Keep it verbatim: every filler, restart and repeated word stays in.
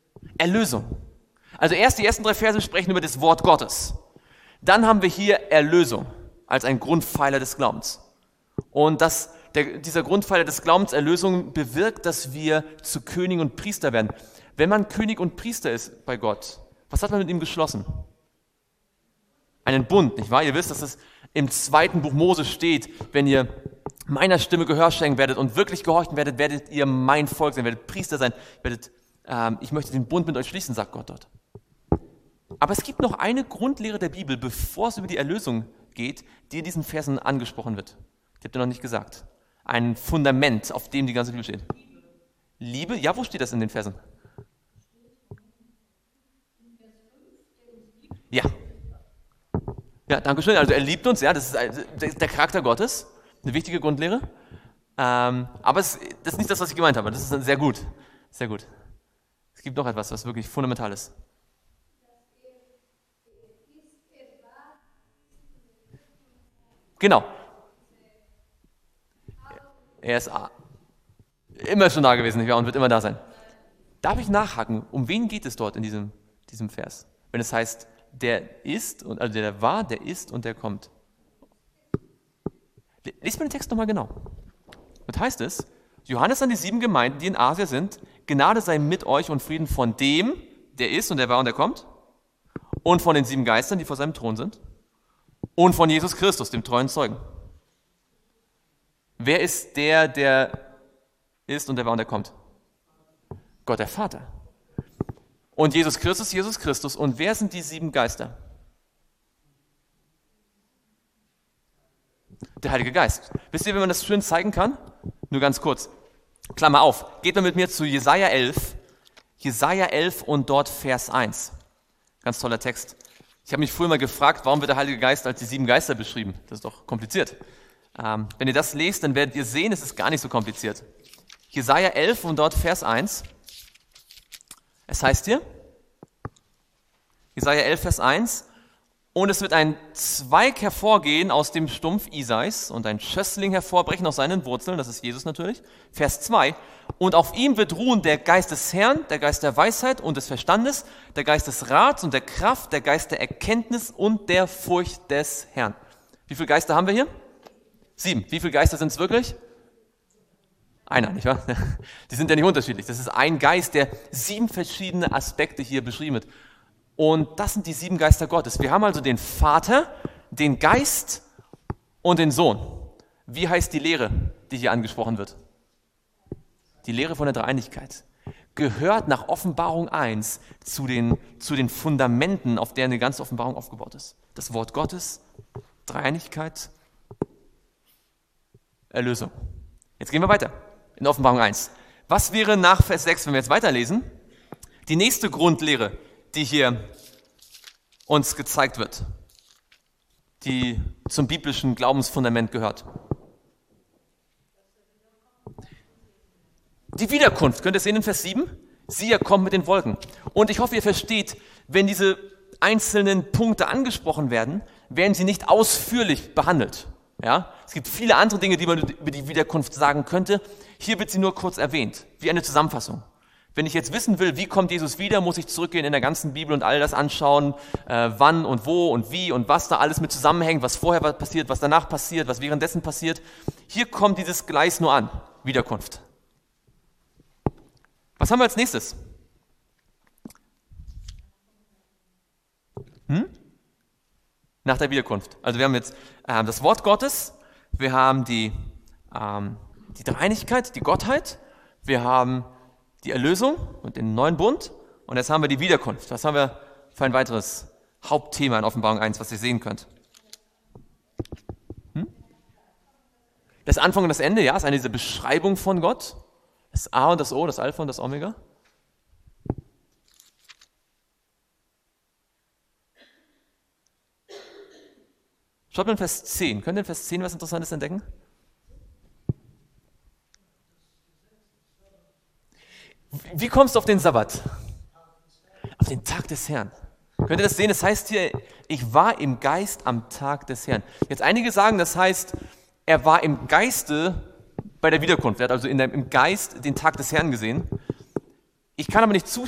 Erlösung. Also erst die ersten drei Verse sprechen über das Wort Gottes. Dann haben wir hier Erlösung als ein Grundpfeiler des Glaubens. Und das, der, dieser Grundpfeiler des Glaubens, Erlösung, bewirkt, dass wir zu König und Priester werden. Wenn man König und Priester ist bei Gott, was hat man mit ihm geschlossen? Einen Bund, nicht wahr? Ihr wisst, dass es im zweiten Buch Mose steht, wenn ihr meiner Stimme Gehör schenken werdet und wirklich gehorchen werdet, werdet ihr mein Volk sein, werdet Priester sein, werdet, ähm, ich möchte den Bund mit euch schließen, sagt Gott dort. Aber es gibt noch eine Grundlehre der Bibel, bevor es über die Erlösung geht, die in diesen Versen angesprochen wird. Die habt ihr noch nicht gesagt. Ein Fundament, auf dem die ganze Bibel steht. Liebe? Ja, wo steht das in den Versen? Ja. Ja, danke schön. Also er liebt uns, ja, das ist der Charakter Gottes, eine wichtige Grundlehre. Ähm, aber es, das ist nicht das, was ich gemeint habe. Das ist sehr gut. Sehr gut. Es gibt noch etwas, was wirklich fundamental ist. Genau. Er ist immer schon da gewesen, nicht wahr? Und wird immer da sein. Darf ich nachhaken, um wen geht es dort in diesem, diesem Vers? Wenn es heißt, der ist, und, also der war, der ist und der kommt. Lies mir den Text nochmal genau. Was heißt es? Johannes an die sieben Gemeinden, die in Asia sind, Gnade sei mit euch und Frieden von dem, der ist und der war und der kommt, und von den sieben Geistern, die vor seinem Thron sind, und von Jesus Christus, dem treuen Zeugen. Wer ist der, der ist und der war und der kommt? Gott der Vater. Und Jesus Christus, Jesus Christus. Und wer sind die sieben Geister? Der Heilige Geist. Wisst ihr, wie man das schön zeigen kann? Nur ganz kurz. Klammer auf. Geht mal mit mir zu Jesaja elf. Jesaja elf und dort Vers eins. Ganz toller Text. Ich habe mich früher mal gefragt, warum wird der Heilige Geist als die sieben Geister beschrieben? Das ist doch kompliziert. Ähm, wenn ihr das lest, dann werdet ihr sehen, es ist gar nicht so kompliziert. Jesaja elf und dort Vers eins. Es heißt hier, Jesaja elf, Vers eins, und es wird ein Zweig hervorgehen aus dem Stumpf Isais und ein Schössling hervorbrechen aus seinen Wurzeln, das ist Jesus natürlich. Vers zwei, und auf ihm wird ruhen der Geist des Herrn, der Geist der Weisheit und des Verstandes, der Geist des Rats und der Kraft, der Geist der Erkenntnis und der Furcht des Herrn. Wie viele Geister haben wir hier? Sieben. Wie viele Geister sind es wirklich? Einer, nicht wahr? Die sind ja nicht unterschiedlich. Das ist ein Geist, der sieben verschiedene Aspekte hier beschrieben wird. Und das sind die sieben Geister Gottes. Wir haben also den Vater, den Geist und den Sohn. Wie heißt die Lehre, die hier angesprochen wird? Die Lehre von der Dreieinigkeit. Gehört nach Offenbarung eins zu den, zu den Fundamenten, auf denen die ganze Offenbarung aufgebaut ist. Das Wort Gottes, Dreieinigkeit, Erlösung. Jetzt gehen wir weiter in Offenbarung eins. Was wäre nach Vers sechs, wenn wir jetzt weiterlesen? Die nächste Grundlehre, die hier uns gezeigt wird, die zum biblischen Glaubensfundament gehört. Die Wiederkunft, könnt ihr sehen in Vers sieben? Siehe, er kommt mit den Wolken. Und ich hoffe, ihr versteht, wenn diese einzelnen Punkte angesprochen werden, werden sie nicht ausführlich behandelt. Ja? Es gibt viele andere Dinge, die man über die Wiederkunft sagen könnte. Hier wird sie nur kurz erwähnt, wie eine Zusammenfassung. Wenn ich jetzt wissen will, wie kommt Jesus wieder, muss ich zurückgehen in der ganzen Bibel und all das anschauen, äh, wann und wo und wie und was da alles mit zusammenhängt, was vorher passiert, was danach passiert, was währenddessen passiert. Hier kommt dieses Gleis nur an, Wiederkunft. Was haben wir als nächstes? Hm? Nach der Wiederkunft. Also wir haben jetzt äh, das Wort Gottes, wir haben die, ähm, die Dreieinigkeit, die Gottheit, wir haben die Erlösung und den neuen Bund und jetzt haben wir die Wiederkunft. Was haben wir für ein weiteres Hauptthema in Offenbarung eins, was ihr sehen könnt? Hm? Das Anfang und das Ende, ja, ist eine diese Beschreibung von Gott. Das A und das O, das Alpha und das Omega. Schaut mal in Vers zehn. Könnt ihr in Vers zehn was Interessantes entdecken? Wie kommst du auf den Sabbat? Auf den Tag des Herrn. Könnt ihr das sehen? Das heißt hier, ich war im Geist am Tag des Herrn. Jetzt einige sagen, das heißt, er war im Geiste bei der Wiederkunft. Er hat also in der, im Geist den Tag des Herrn gesehen. Ich kann aber nicht zustimmen.